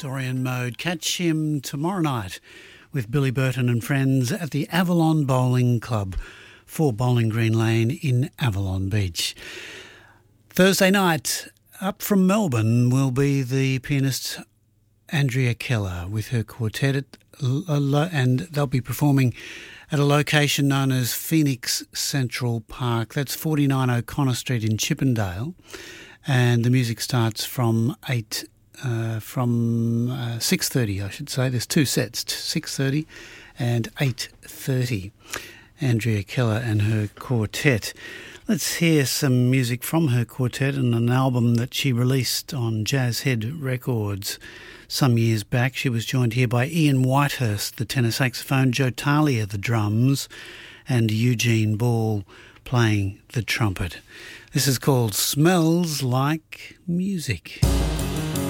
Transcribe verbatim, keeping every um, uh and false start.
Dorian Mode. Catch him tomorrow night with Billy Burton and friends at the Avalon Bowling Club, four Bowling Green Lane in Avalon Beach. Thursday night, up from Melbourne, will be the pianist Andrea Keller with her quartet, at, and they'll be performing at a location known as Phoenix Central Park. That's forty-nine O'Connor Street in Chippendale, and the music starts from eight. Uh, from uh, six thirty, I should say. There's two sets, six thirty and eight thirty. Andrea Keller and her quartet. Let's hear some music from her quartet and an album that she released on Jazz Head Records some years back. She was joined here by Ian Whitehurst, the tenor saxophone, Joe Talia, the drums, and Eugene Ball playing the trumpet. This is called Smells Like Music.